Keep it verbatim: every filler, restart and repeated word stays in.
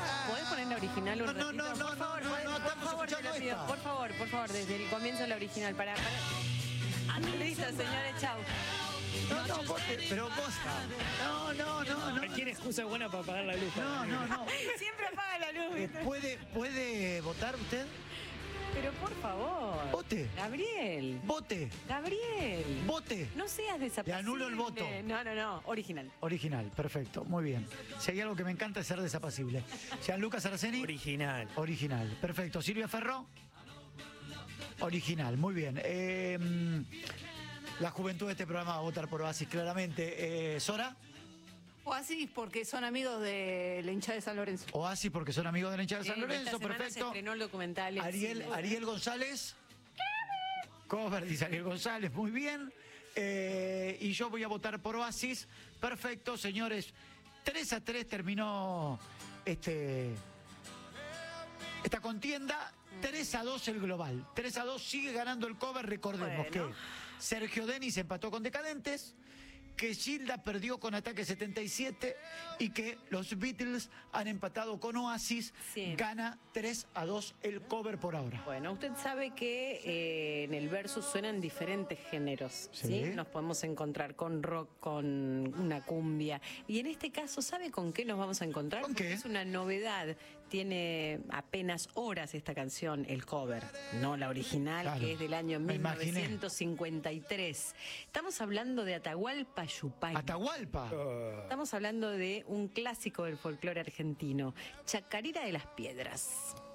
¿Podés poner la original un No, no, ratito? no, por no, favor, no, por, no, por estamos favor, te lo escuchando pido. esta. Por favor, por favor, desde el comienzo la original. Para, para. Listo, señores, chau. No, no, vos te- pero vos. No, no, no, no. Cualquier excusa es buena para apagar la luz. No, no, no. Siempre apaga la luz, Eh, ¿viste? ¿Puede, ¿Puede votar usted? Pero por favor. Vote. Gabriel. Vote. Gabriel. Vote. No seas desapacible. Le anulo el voto. No, no, no. Original. Original, perfecto, muy bien. Si hay algo que me encanta es ser desapacible. Gianluca Saraceni. Original. Original, perfecto. Silvia Ferro. Original, muy bien. Eh, la juventud de este programa va a votar por Oasis, claramente. Eh, Sora. Oasis porque son amigos de la hinchada de San Lorenzo. Oasis porque son amigos de la hinchada de San Eh, Lorenzo, esta semana perfecto. se estrenó el documental. en Ariel, cine. Ariel González. Cover, dice Ariel González, muy bien. Eh, y yo voy a votar por Oasis. Perfecto, señores. tres a tres terminó este, esta contienda. tres a dos el global. tres a dos sigue ganando el cover. Recordemos Bueno. que Sergio Denis empató con Decadentes, que Gilda perdió con Ataque setenta y siete y que los Beatles han empatado con Oasis. Sí. Gana tres a dos el cover por ahora. Bueno, usted sabe que eh, en el versus suenan diferentes géneros, ¿sí? Sí. Nos podemos encontrar con rock, con una cumbia. Y en este caso, ¿sabe con qué nos vamos a encontrar? ¿Con Porque qué? es una novedad. Tiene apenas horas esta canción, el cover, no la original, Claro. que es del año Me mil imaginé. novecientos cincuenta y tres. Estamos hablando de Atahualpa Yupanqui. Atahualpa. Estamos hablando de un clásico del folclore argentino, Chacarera de las Piedras.